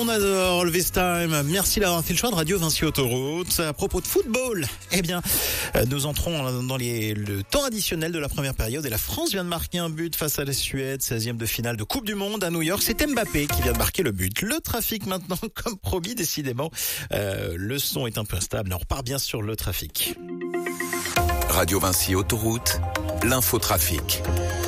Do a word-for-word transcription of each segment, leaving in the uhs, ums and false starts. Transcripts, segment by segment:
adore le This Time. Merci d'avoir fait le choix de Radio Vinci Autoroute. À propos de football, eh bien, nous entrons dans les, le temps additionnel de la première période et la France vient de marquer un but face à la Suède, seizième de finale de Coupe du Monde à New York. C'est Mbappé qui vient de marquer le but. Le trafic maintenant, comme promis, décidément, euh, le son est un peu instable. On repart bien sur le trafic. Radio Vinci Autoroute, l'infotrafic.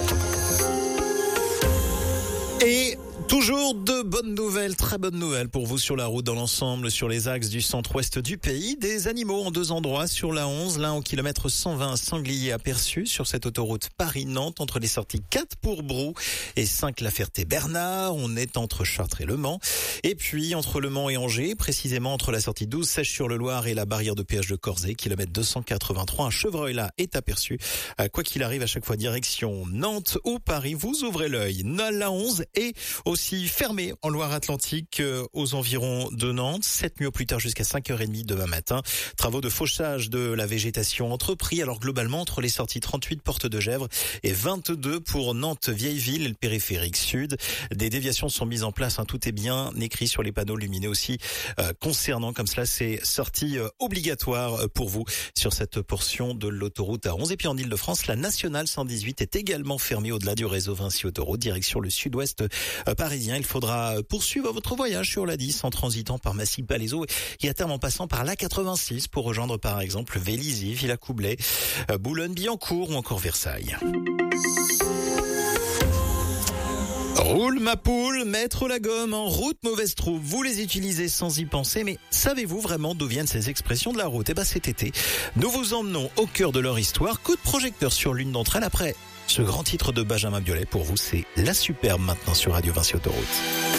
Et toujours de bonnes nouvelles, très bonnes nouvelles pour vous sur la route dans l'ensemble, sur les axes du centre-ouest du pays. Des animaux en deux endroits sur la onze, l'un au kilomètre cent vingt, sanglier aperçu sur cette autoroute Paris-Nantes entre les sorties quatre pour Brou et cinq La Ferté-Bernard. On est entre Chartres et Le Mans. Et puis entre Le Mans et Angers, précisément entre la sortie douze Sèche-sur-le-Loir et la barrière de péage de Corzé, kilomètre deux cent quatre-vingt-trois. Un chevreuil là est aperçu. Quoi qu'il arrive, à chaque fois direction Nantes ou Paris, vous ouvrez l'œil. La onze est aussi fermé en Loire-Atlantique euh, aux environs de Nantes. Sept nuits au plus tard jusqu'à cinq heures trente demain matin. Travaux de fauchage de la végétation entrepris. Alors globalement entre les sorties trente-huit Porte de Gèvres et vingt-deux pour Nantes Vieille-Ville et le périphérique sud. Des déviations sont mises en place. Hein, tout est bien écrit sur les panneaux lumineux aussi euh, concernant comme cela ces sorties euh, obligatoires pour vous sur cette portion de l'autoroute A onze. Et puis en Ile-de-France, la nationale cent dix-huit est également fermée au-delà du réseau Vinci Autoroute, direction le sud-ouest euh, parisien. Il faudra poursuivre votre voyage sur l'A dix en transitant par Massy-Palaiseau et à terme en passant par l'A quatre-vingt-six pour rejoindre par exemple Vélizy, Villacoublay, Boulogne-Billancourt ou encore Versailles. Roule ma poule, mettre la gomme en route, mauvaise troupe. Vous les utilisez sans y penser, mais savez-vous vraiment d'où viennent ces expressions de la route? Eh ben cet été, nous vous emmenons au cœur de leur histoire. Coup de projecteur sur l'une d'entre elles après ce grand titre de Benjamin Biolay. Pour vous, c'est La Superbe maintenant sur Radio Vinci Autoroute.